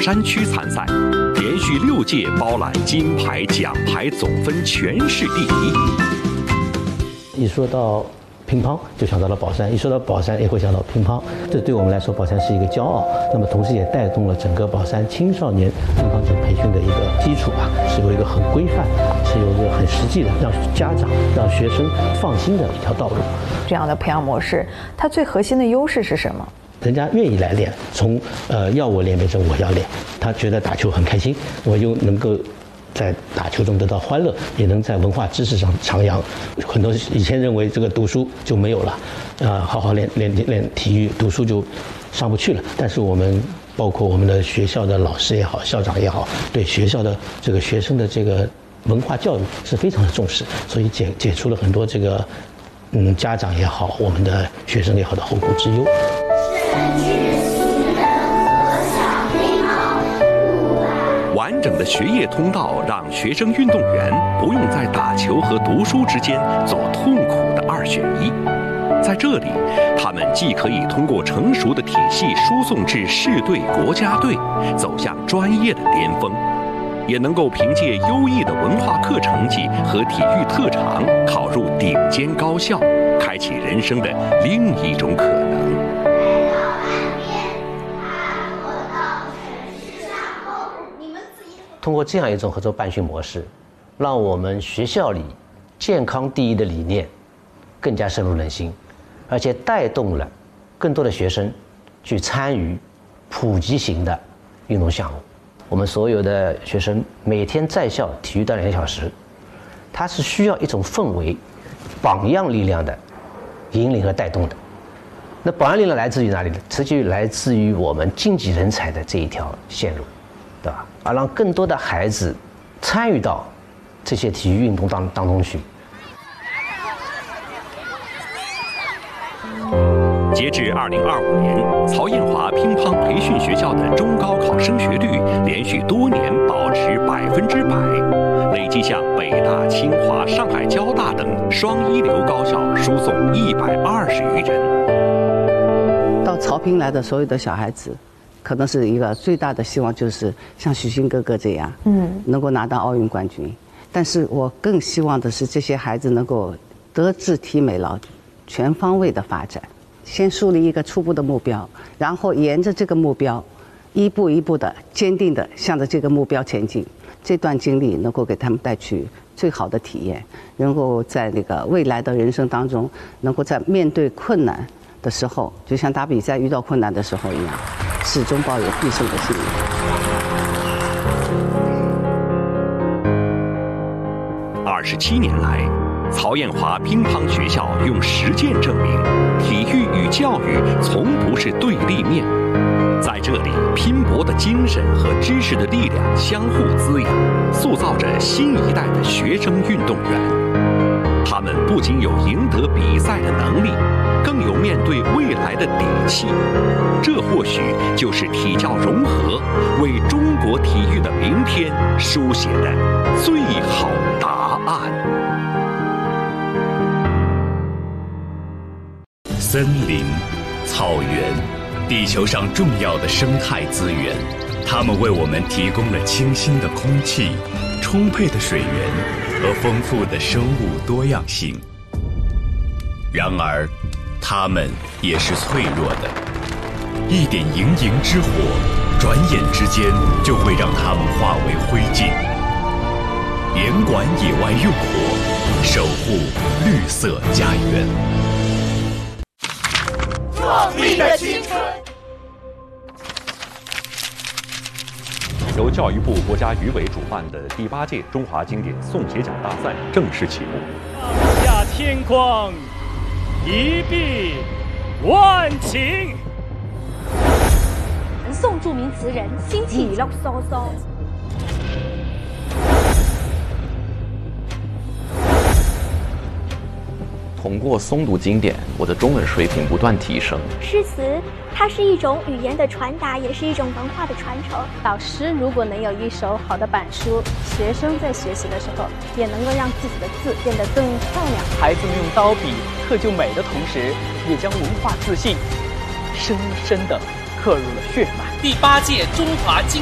山区参赛，连续6届包揽金牌、奖牌总分全市第一。一说到乒乓，就想到了宝山；一说到宝山，也会想到乒乓。这对我们来说，宝山是一个骄傲。那么，同时也带动了整个宝山青少年乒乓球培训的一个基础吧，是有一个很规范，是有一个很实际的，让家长、让学生放心的一条道路。 这样的培养模式，它最核心的优势是什么？ 人家愿意来练，从要我练变成我要练，他觉得打球很开心，我又能够在打球中得到欢乐，也能在文化知识上徜徉。很多以前认为这个读书就没有了，好好练体育，读书就上不去了。但是我们包括我们的学校的老师也好，校长也好，对学校的这个学生的这个文化教育是非常的重视，所以解除了很多这个家长也好，我们的学生也好的后顾之忧。 完整的学业通道让学生运动员不用在打球和读书之间做痛苦的2选1。在这里，他们既可以通过成熟的体系输送至市队、国家队，走向专业的巅峰，也能够凭借优异的文化课成绩和体育特长考入顶尖高校，开启人生的另一种可能。 通过这样一种合作办训模式，让我们学校里健康第一的理念更加深入人心，而且带动了更多的学生去参与普及型的运动项目。我们所有的学生每天在校体育锻炼2小时，它是需要一种氛围、榜样力量的引领和带动的。那榜样力量来自于哪里呢？实际来自于我们竞技人才的这一条线路，对吧？而让更多的孩子参与到这些体育运动当中去。 截至2025年，曹艳华乒乓培训学校的中高考升学率连续多年保持100%，累计向北大、清华、上海交大等双一流高校输送120余人。 到曹乒来的所有的小孩子，可能是一个最大的希望，就是像许昕哥哥这样，能够拿到奥运冠军。但是我更希望的是，这些孩子能够德智体美劳全方位的发展。先树立一个初步的目标，然后沿着这个目标，一步一步的坚定的向着这个目标前进。这段经历能够给他们带去最好的体验，能够在那个未来的人生当中，能够在面对困难的时候，就像打比赛遇到困难的时候一样，始终抱有必胜的信念。 27年来，曹艳华乒乓学校用实践证明，体育与教育从不是对立面。在这里，拼搏的精神和知识的力量相互滋养，塑造着新一代的学生运动员。他们不仅有赢得比赛的能力，更有面对未来的底气。这或许就是体教融合为中国体育的明天书写的最好答案。 森林、草原，地球上重要的生态资源，它们为我们提供了清新的空气、充沛的水源和丰富的生物多样性。然而，它们也是脆弱的，一点营营之火，转眼之间就会让它们化为灰烬。严管野外用火，守护绿色家园。 壮丽的青春。 由教育部国家语委主办的第8届中华经典诵写奖大赛正式启幕。 放下天框，一碧万顷。 宋著名词人辛弃疾。 通过诵读经典，我的中文水平不断提升。 诗词，它是一种语言的传达，也是一种文化的传承。 老师如果能有一手好的板书，学生在学习的时候也能够让自己的字变得更漂亮。 孩子们用刀笔刻就美的同时，也将文化自信深深地刻入了血脉。 第8届中华经